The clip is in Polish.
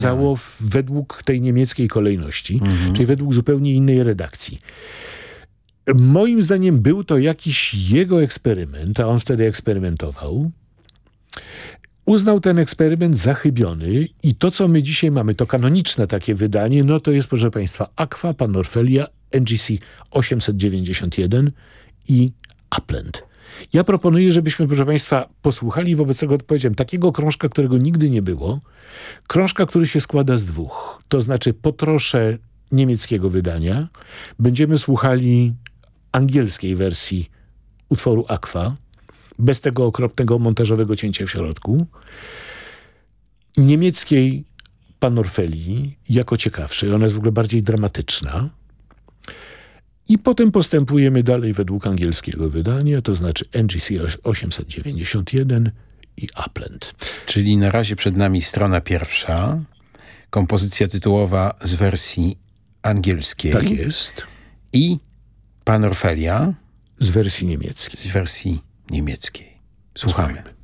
według tej niemieckiej kolejności, czyli według zupełnie innej redakcji. Moim zdaniem był to jakiś jego eksperyment, a on wtedy eksperymentował. Uznał ten eksperyment za chybiony i to, co my dzisiaj mamy, to kanoniczne takie wydanie, no to jest, proszę Państwa, Aqua, Pan Orfelia, NGC 891 i Upland. Ja proponuję, żebyśmy, proszę Państwa, posłuchali wobec tego, powiedziałem, takiego krążka, którego nigdy nie było. Krążka, który się składa z dwóch. To znaczy po trosze niemieckiego wydania będziemy słuchali angielskiej wersji utworu Aqua, bez tego okropnego montażowego cięcia w środku. Niemieckiej Pan Orfelii jako ciekawszej. Ona jest w ogóle bardziej dramatyczna. I potem postępujemy dalej według angielskiego wydania, to znaczy NGC 891 i Upland. Czyli na razie przed nami strona pierwsza, kompozycja tytułowa z wersji angielskiej. Tak jest. I Pan Orfelia z wersji niemieckiej. Słuchamy.